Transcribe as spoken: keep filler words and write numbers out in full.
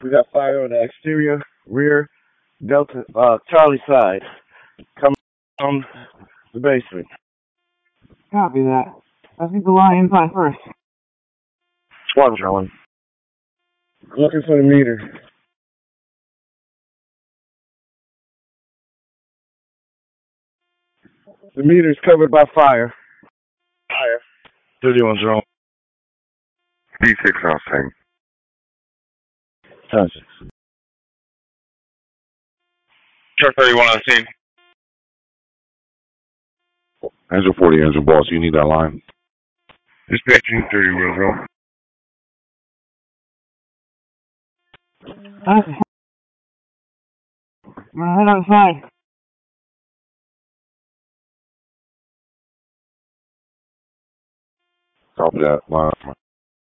We got fire on the exterior, rear, Delta, uh, Charlie side. Coming from the basement. Copy that. Let's get the line inside first. One, Charlie. Looking for the meter. The meter is covered by fire. Fire. thirty-one, Charlie. D six house tank. Touch it. Chart thirty-one on the scene. Engine forty, engine boss, you need that line. Dispatching thirty-one, Charlie. Okay. I'm gonna head outside. Copy that. Line.